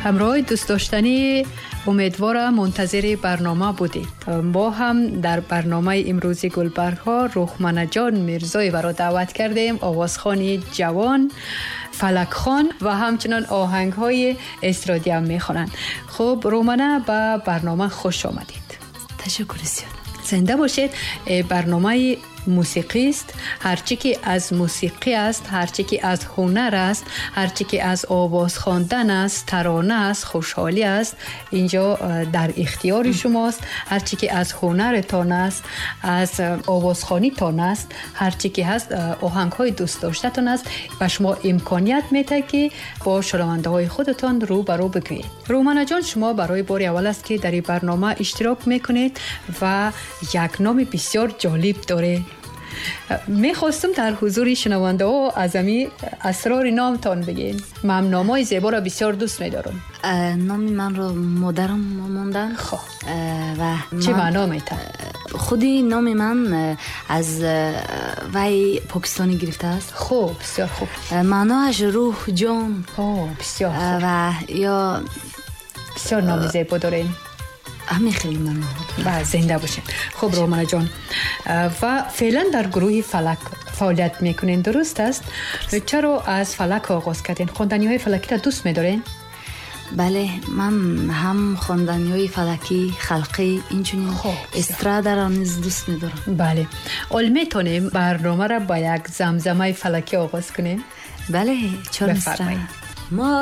همراه دوست داشتنی، امیدوارم منتظر برنامه بودید. ما هم در برنامه امروزی گلبرگ ها روحمنه جان میرزایی را دعوت کردیم، آوازخوانی جوان، فلک خان و همچنان آهنگ های استرادی هم میخوانند. خب رومنه به برنامه خوش آمدید. تشکر زیاد. زنده باشید. برنامه موسیقی است. هرچی که از موسیقی است، هرچی که از هنر است، هرچی که از آواز خواندن است، ترانه است، خوشحالی است، اینجا در اختیار شماست. هرچی که از هنرتان است، از آوازخوانی تان است، هرچی که هست آهنگ های دوست داشتتان است و شما امکانیت میده که با شنونده های خودتان رو برو بگویید. رومنه جان، شما برای بار اول است که در این برنامه اشتراک میکنید و یک نام بسیار جالب داره. میخواستم در حضور شنونده ها از امی اسرار نامتان بگین. من نامای زیبا را بسیار دوست میدارم. نامی من رو مادرم موندن. خب و چه معنا میتن؟ خودی نام من از وی پاکستانی گرفته است. خب بسیار خوب. معناش روح، جان. بسیار خوب. و یا بسیار نام زیبا دارین. همین خیلی ممنون. بله، زنده باشین. خب رومنه جان، و فعلا در گروه فلک فعالیت میکنین، درست است؟ چرا از فلک آغاز کردین؟ خواندنی های فلکی را دوست میدارین؟ بله، من هم خواندنی های فلکی، خلقی، اینچنین استرادا را نیز دوست میدارم. بله. اول میتونیم برنامه را با یک زمزمه فلکی آغاز کنیم؟ بله، چرا نیست.